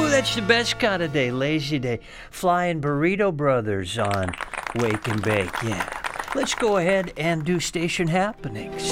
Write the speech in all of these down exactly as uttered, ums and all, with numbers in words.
that's the best kind of day, lazy day. Flying Burrito Brothers on Wake and Bake, yeah. Let's go ahead and do station happenings.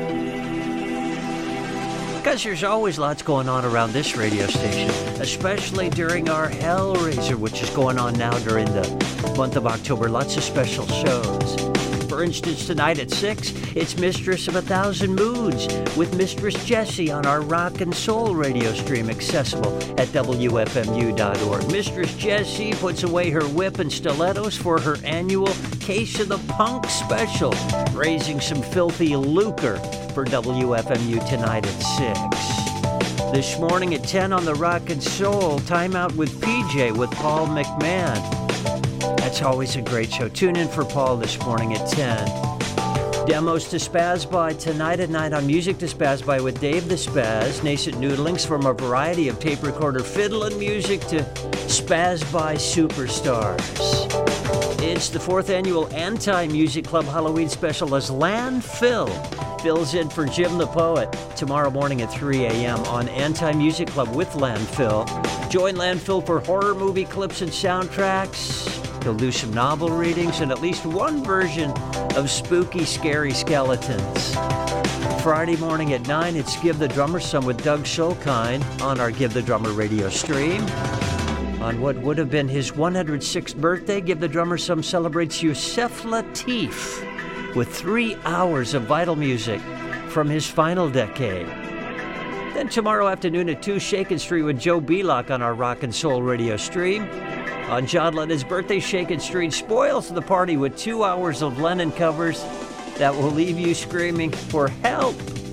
Because there's always lots going on around this radio station, especially during our Hellraiser, which is going on now during the month of October. Lots of special shows. For instance, tonight at six, it's Mistress of a Thousand Moods with Mistress Jessie on our rock and soul radio stream, accessible at W F M U dot org. Mistress Jessie puts away her whip and stilettos for her annual Case of the Punk special, raising some filthy lucre for W F M U tonight at six. This morning at ten on the Rock and Soul, Time Out with P J with Paul McMahon. That's always a great show. Tune in for Paul this morning at ten. Demos to Spaz By tonight at night on Music to Spaz By with Dave the Spaz. Nascent Noodlings from a variety of tape recorder fiddle and music to Spaz By Superstars. It's the fourth annual Anti-Music Club Halloween special as Landfill fills in for Jim the Poet tomorrow morning at three a.m. on Anti-Music Club with Landfill. Join Landfill for horror movie clips and soundtracks. He'll do some novel readings and at least one version of Spooky Scary Skeletons. Friday morning at nine, it's Give the Drummer Some with Doug Shulkine on our Give the Drummer radio stream. On what would have been his one hundred sixth birthday, Give the Drummer Some celebrates Yusef Lateef with three hours of vital music from his final decade. Then tomorrow afternoon at two, Shakin' Street with Joe Belock on our Rock and Soul radio stream. On John Lennon's birthday, Shakin' Street spoils the party with two hours of Lennon covers that will leave you screaming for help.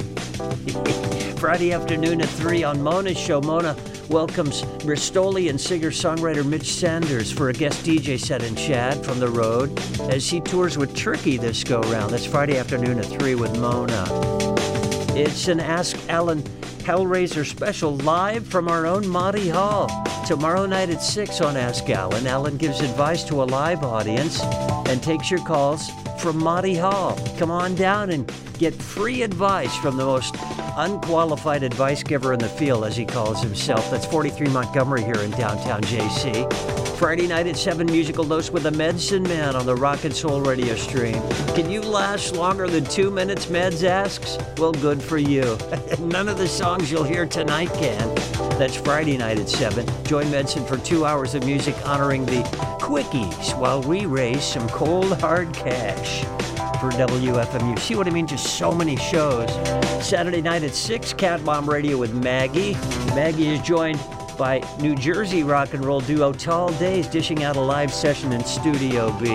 Friday afternoon at three on Mona's show, Mona welcomes Bristolian singer-songwriter Mitch Sanders for a guest D J set in Chad from the road as he tours with Turkey this go-round. That's Friday afternoon at three with Mona. It's an Ask Alan Hellraiser special live from our own Monty Hall. Tomorrow night at six on Ask Alan, Alan gives advice to a live audience and takes your calls from Monty Hall. Come on down and get free advice from the most unqualified advice giver in the field, as he calls himself. That's forty-three Montgomery here in downtown J C. Friday night at seven, Musical Dose with the Medicine Man on the Rock and Soul radio stream. Can you last longer than two minutes, Meds asks? Well, good for you. None of the songs you'll hear tonight can. That's Friday night at seven. Join Medicine for two hours of music honoring the Quickies while we raise some cold, hard cash for W F M U. See what I mean? Just so many shows. Saturday night at six, Cat Mom Radio with Maggie. Maggie is joined by New Jersey rock and roll duo Tall Days, dishing out a live session in Studio B.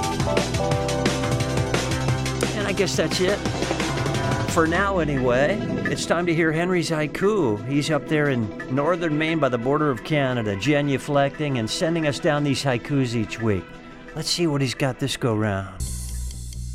And I guess that's it. For now, anyway. It's time to hear Henry's haiku. He's up there in northern Maine by the border of Canada, genuflecting and sending us down these haikus each week. Let's see what he's got this go round.